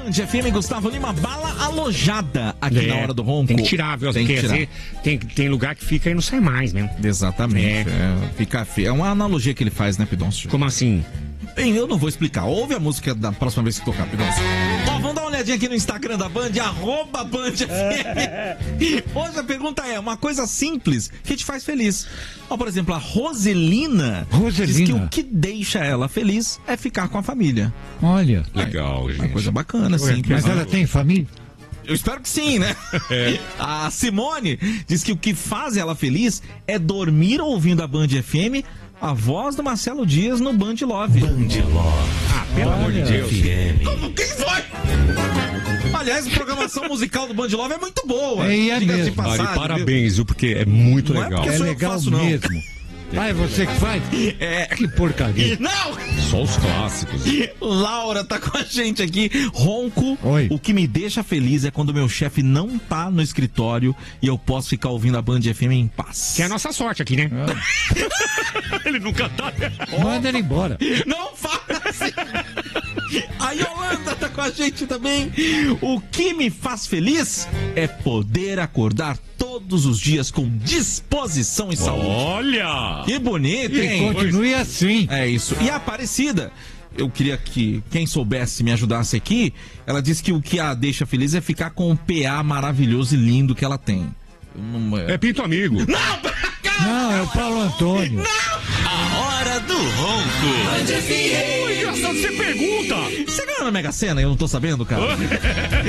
Band FM, Gustavo Lima, bala alojada aqui na Hora do Ronco. Tem que tirar, viu? Tem lugar que fica e não sai mais mesmo. Exatamente. Fica feio. É uma analogia que ele faz, né, Pidoncio? Como assim? Bem, eu não vou explicar. Ouve a música da próxima vez que tocar, Pidoncio. Ó, vamos dar uma olhadinha aqui no Instagram da Band, @BandFM. Hoje a pergunta é uma coisa simples que te faz feliz. Ó, por exemplo, a Roselina diz que o que deixa ela feliz é ficar com a família. Olha. Legal, gente. Uma coisa bacana, simples. Mas ela tem família? Eu espero que sim, né? A Simone diz que o que faz ela feliz é dormir ouvindo a Band FM, a voz do Marcelo Dias no Band Love. Band Love. Ah, pelo amor de Deus. Como? Quem foi? Aliás, a programação musical do Band Love é muito boa. É mesmo. Mari, parabéns, viu? Porque é muito legal. É legal faço, mesmo. Ah, é você que faz? Que porcaria. Não! Só os clássicos. Laura tá com a gente aqui. Ronco. Oi. O que me deixa feliz é quando meu chefe não tá no escritório e eu posso ficar ouvindo a Band FM em paz. Que é a nossa sorte aqui, né? Ele nunca tá. Manda ele embora. Não fala assim. A Yolanda tá com a gente também. O que me faz feliz é poder acordar todos os dias com disposição e saúde. Olha! Que bonito, E hein? continue assim. É isso. E a Aparecida, eu queria que quem soubesse me ajudasse aqui. Ela disse que o que a deixa feliz é ficar com o PA maravilhoso e lindo que ela tem. É Pinto Amigo. Não, é o Paulo Antônio. A Hora do Ronco. Oi, engraçado, você pergunta. Você ganhou na Mega Sena? Eu não tô sabendo, cara.